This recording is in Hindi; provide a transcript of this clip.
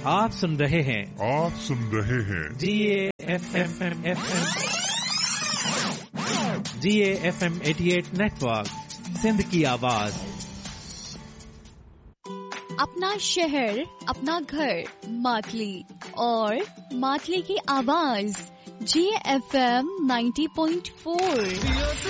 आप सुन रहे हैं GAFM 88 नेटवर्क, सिंध की आवाज। अपना शहर, अपना घर, मातली और मातली की आवाज GAFM 90.4।